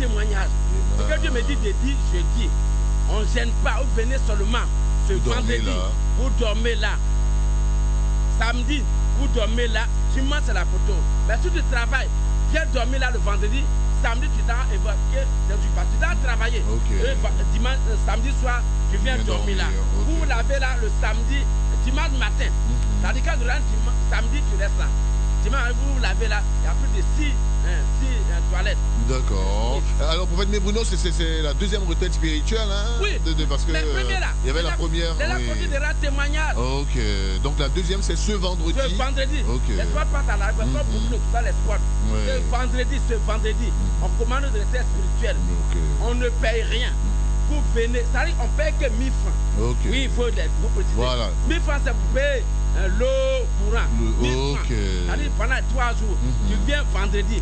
témoignage. Ce que Dieu me dit de dire, je dis. On ne gêne pas, vous venez seulement ce vendredi, vous dormez là. Samedi, vous dormez là. Dimanche, c'est la photo. Mais si tu travailles, viens dormir là le vendredi. Samedi, tu t'as évacué, tu dois travailler. Dimanche, samedi soir, tu viens dormir là. Okay. Vous lavez là le samedi, dimanche matin. C'est-à-dire quand samedi, tu restes là. Dimanche, vous lavez là, il y a plus de 6 toilettes. D'accord. Alors, prophète Bruno, c'est la deuxième retraite spirituelle, hein? Oui. Parce que il y avait la première. C'est la première de la témoignage. Ok. Donc la deuxième, c'est ce vendredi. Ce vendredi. Ok. L'espoir passe à la pour nous, tout ça, l'espoir. Ce vendredi, on commande de retraite spirituelle. On ne paye rien. Vous venez, c'est-à-dire on paye que 1000 francs. Oui, il faut vous préciser. Voilà. 1000 francs, c'est pour payer l'eau courant. 1000 francs. C'est-à-dire pendant 3 jours, tu viens vendredi.